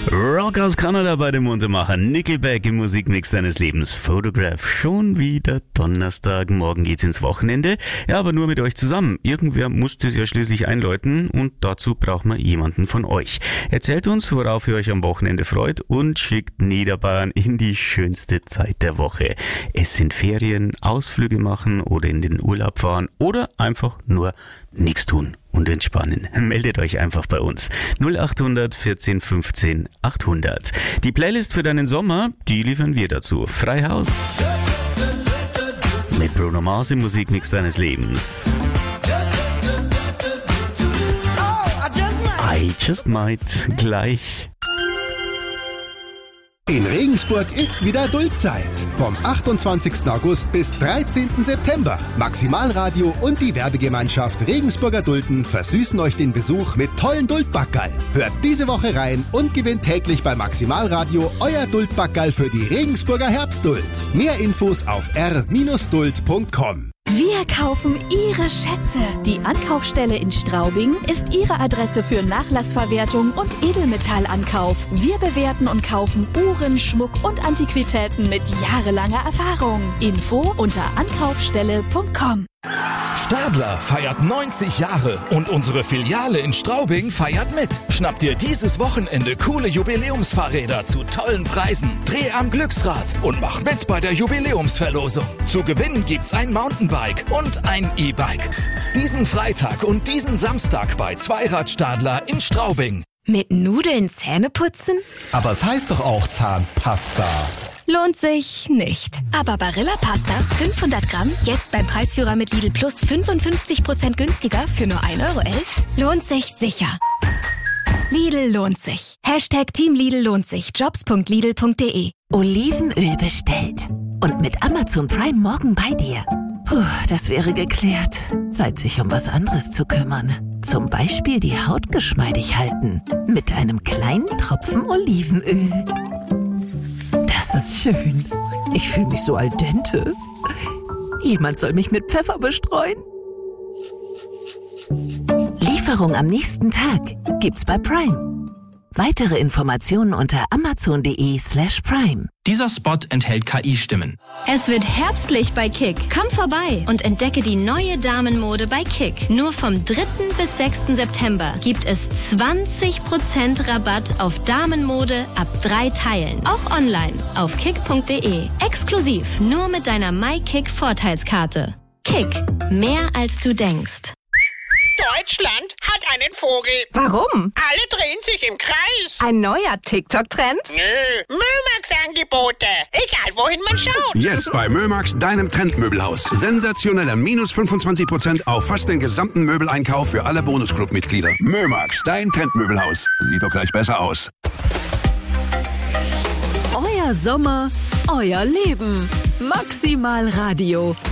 Rock aus Kanada bei dem Muntermacher. Nickelback im Musikmix deines Lebens. Photograph. Schon wieder Donnerstag. Morgen geht's ins Wochenende. Ja, aber nur mit euch zusammen. Irgendwer muss das ja schließlich einläuten und dazu braucht man jemanden von euch. Erzählt uns, worauf ihr euch am Wochenende freut und schickt Niederbayern in die schönste Zeit der Woche. Es sind Ferien, Ausflüge machen oder in den Urlaub fahren oder einfach nur nichts tun und entspannen. Meldet euch einfach bei uns. 0800 14 15 800. Die Playlist für deinen Sommer, die liefern wir dazu. Freihaus mit Bruno Mars im Musikmix deines Lebens. I Just Might gleich. In Regensburg ist wieder Duldzeit. Vom 28. August bis 13. September. Maximalradio und die Werbegemeinschaft Regensburger Dulden versüßen euch den Besuch mit tollen Duldbackerl. Hört diese Woche rein und gewinnt täglich bei Maximalradio euer Duldbackerl für die Regensburger Herbstduld. Mehr Infos auf r-duld.com. Wir kaufen Ihre Schätze. Die Ankaufsstelle in Straubing ist Ihre Adresse für Nachlassverwertung und Edelmetallankauf. Wir bewerten und kaufen Uhren, Schmuck und Antiquitäten mit jahrelanger Erfahrung. Info unter ankaufstelle.com. Stadler feiert 90 Jahre und unsere Filiale in Straubing feiert mit. Schnapp dir dieses Wochenende coole Jubiläumsfahrräder zu tollen Preisen. Dreh am Glücksrad und mach mit bei der Jubiläumsverlosung. Zu gewinnen gibt's ein Mountainbike und ein E-Bike. Diesen Freitag und diesen Samstag bei Zweirad Stadler in Straubing. Mit Nudeln Zähne putzen? Aber es heißt doch auch Zahnpasta. Lohnt sich nicht. Aber Barilla Pasta 500 Gramm jetzt beim Preisführer mit Lidl Plus 55% günstiger für nur 1,11 € lohnt sich sicher. Lidl lohnt sich. Team Lidl lohnt sich. Jobs.lidl.de. Olivenöl bestellt. Und mit Amazon Prime morgen bei dir. Puh, das wäre geklärt. Zeit, sich um was anderes zu kümmern. Zum Beispiel die Haut geschmeidig halten. Mit einem kleinen Tropfen Olivenöl. Das ist schön. Ich fühle mich so al dente. Jemand soll mich mit Pfeffer bestreuen. Lieferung am nächsten Tag gibt's bei Prime. Weitere Informationen unter amazon.de/prime. Dieser Spot enthält KI-Stimmen. Es wird herbstlich bei Kick. Komm vorbei und entdecke die neue Damenmode bei Kick. Nur vom 3. bis 6. September gibt es 20% Rabatt auf Damenmode ab 3 Teilen. Auch online auf kick.de. Exklusiv nur mit deiner MyKick-Vorteilskarte. Kick. Mehr als du denkst. Deutschland hat einen Vogel. Warum? Alle drehen sich im Kreis. Ein neuer TikTok-Trend? Nö, Mömax-Angebote. Egal, wohin man schaut. Jetzt bei Mömax, deinem Trendmöbelhaus. Sensationelle minus 25% auf fast den gesamten Möbeleinkauf für alle Bonusclub-Mitglieder. Mömax, dein Trendmöbelhaus. Sieht doch gleich besser aus. Euer Sommer, euer Leben. Maximalradio.